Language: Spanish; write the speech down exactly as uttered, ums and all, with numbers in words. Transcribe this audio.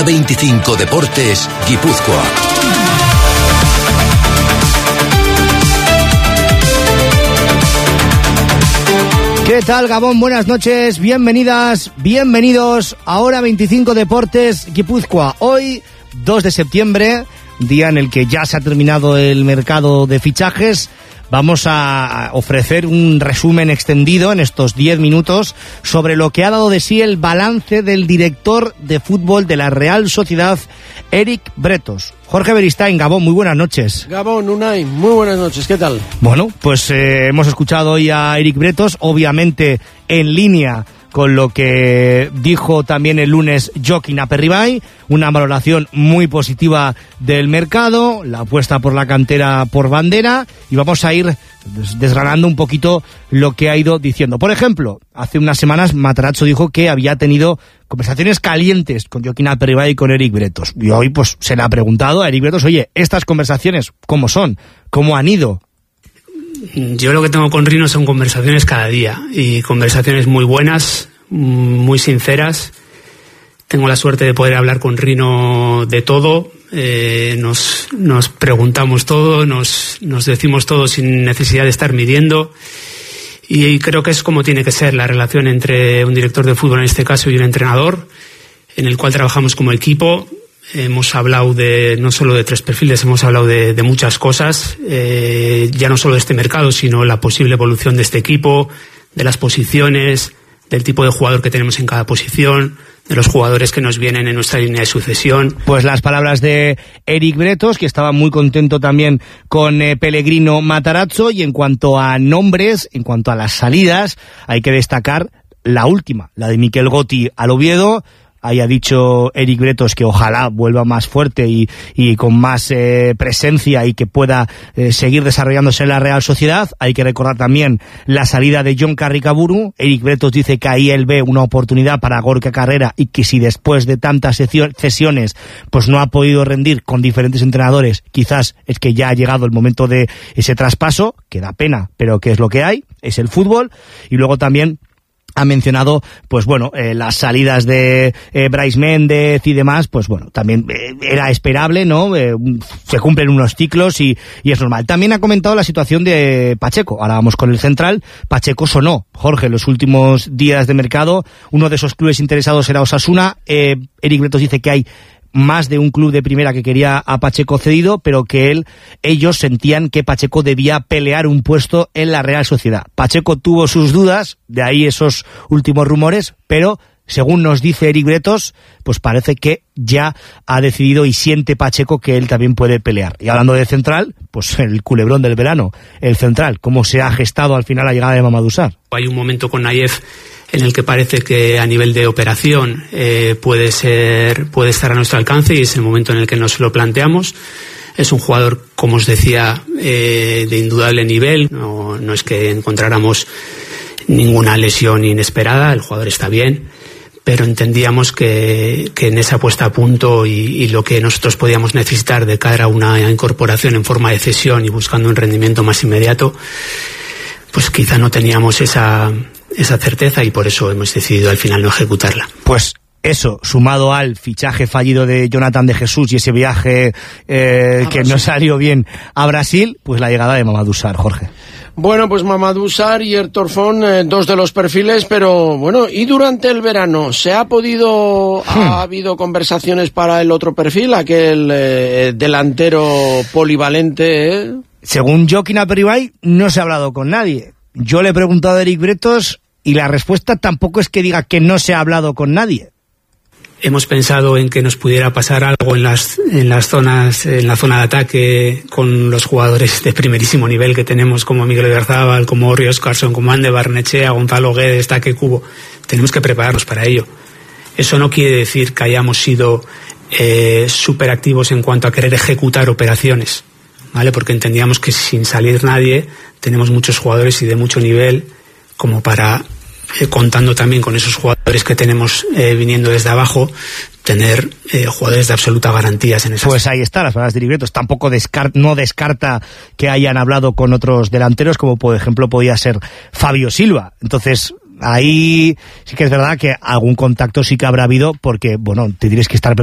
Ahora veinticinco Deportes, Guipúzcoa. ¿Qué tal, Gabón? Buenas noches, bienvenidas, bienvenidos a Ahora veinticinco Deportes, Guipúzcoa. Hoy, dos de septiembre, día en el que ya se ha terminado el mercado de fichajes. Vamos a ofrecer un resumen extendido en estos diez minutos sobre lo que ha dado de sí el balance del director de fútbol de la Real Sociedad, Eric Bretos. Jorge Beristain, Gabón, muy buenas noches. Gabón, Unai, muy buenas noches, ¿qué tal? Bueno, pues eh, hemos escuchado hoy a Eric Bretos, obviamente en línea con lo que dijo también el lunes Joaquín Aperribay, una valoración muy positiva del mercado, la apuesta por la cantera por bandera, y vamos a ir desgranando un poquito lo que ha ido diciendo. Por ejemplo, hace unas semanas Matarazzo dijo que había tenido conversaciones calientes con Joaquín Aperribay y con Eric Bretos, y hoy pues se le ha preguntado a Eric Bretos, oye, estas conversaciones, ¿cómo son? ¿Cómo han ido? Yo lo que tengo con Rino son conversaciones cada día, y conversaciones muy buenas, muy sinceras. Tengo la suerte de poder hablar con Rino de todo, eh, nos, nos preguntamos todo, nos, nos decimos todo sin necesidad de estar midiendo, y creo que es como tiene que ser la relación entre un director de fútbol en este caso y un entrenador, en el cual trabajamos como equipo. Hemos hablado de no solo de tres perfiles, hemos hablado de, de muchas cosas, eh, ya no solo de este mercado, sino la posible evolución de este equipo, de las posiciones, del tipo de jugador que tenemos en cada posición, de los jugadores que nos vienen en nuestra línea de sucesión. Pues las palabras de Eric Bretos, que estaba muy contento también con eh, Pellegrino Matarazzo, y en cuanto a nombres, en cuanto a las salidas, hay que destacar la última, la de Miquel Gotti al Oviedo. Ahí ha dicho Eric Bretos que ojalá vuelva más fuerte y, y con más eh, presencia, y que pueda eh, seguir desarrollándose en la Real Sociedad. Hay que recordar también la salida de Jon Carricaburu. Eric Bretos dice que ahí él ve una oportunidad para Gorka Carrera, y que si después de tantas cesiones pues no ha podido rendir con diferentes entrenadores, quizás es que ya ha llegado el momento de ese traspaso, que da pena, pero que es lo que hay, es el fútbol. Y luego también ha mencionado, pues bueno, eh, las salidas de eh, Brais Méndez y demás, pues bueno, también eh, era esperable, ¿no? Eh, se cumplen unos ciclos y, y es normal. También ha comentado la situación de Pacheco. Ahora vamos con el central. Pacheco sonó, Jorge, en los últimos días de mercado. Uno de esos clubes interesados era Osasuna. Eh, Eric Bretos dice que hay más de un club de primera que quería a Pacheco cedido, pero que él, ellos sentían que Pacheco debía pelear un puesto en la Real Sociedad. Pacheco tuvo sus dudas, de ahí esos últimos rumores, pero según nos dice Eric Bretos, pues parece que ya ha decidido y siente Pacheco que él también puede pelear. Y hablando de central, pues el culebrón del verano, el central, cómo se ha gestado al final la llegada de Mamadou Sarr. Hay un momento con Nayef en el que parece que a nivel de operación eh, puede ser, puede estar a nuestro alcance, y es el momento en el que nos lo planteamos. Es un jugador, como os decía, eh, de indudable nivel. No, no es que encontráramos ninguna lesión inesperada, el jugador está bien, pero entendíamos que, que en esa puesta a punto y, y lo que nosotros podíamos necesitar de cara a una incorporación en forma de cesión y buscando un rendimiento más inmediato, pues quizá no teníamos esa esa certeza, y por eso hemos decidido al final no ejecutarla. Pues eso, sumado al fichaje fallido de Jonathan de Jesús y ese viaje eh, que no salió bien a Brasil, pues la llegada de Mamadou Sarr, Jorge. Bueno, pues Mamadou Sarr y Héctor Font, eh, dos de los perfiles, pero bueno, ¿y durante el verano se ha podido, hmm. ha habido conversaciones para el otro perfil, aquel eh, delantero polivalente? Eh? Según Joaquín Aperribay, no se ha hablado con nadie. Yo le he preguntado a Eric Bretos y la respuesta tampoco es que diga que no se ha hablado con nadie. Hemos pensado en que nos pudiera pasar algo en las en las zonas, en la zona de ataque, con los jugadores de primerísimo nivel que tenemos, como Miguel Oyarzabal, como Ori Óscarsson, como Ander Barnechea, Gonzalo Guedes, Taque Cubo. Tenemos que prepararnos para ello. Eso no quiere decir que hayamos sido eh, súper activos en cuanto a querer ejecutar operaciones, ¿vale? Porque entendíamos que sin salir nadie tenemos muchos jugadores y de mucho nivel como para, eh, contando también con esos jugadores que tenemos eh, viniendo desde abajo, tener eh, jugadores de absoluta garantías en esas. Pues ahí está, las palabras de Eric Bretos. Tampoco descarta, no descarta que hayan hablado con otros delanteros, como por ejemplo podía ser Fabio Silva. Entonces ahí sí que es verdad que algún contacto sí que habrá habido, porque bueno, te tienes que estar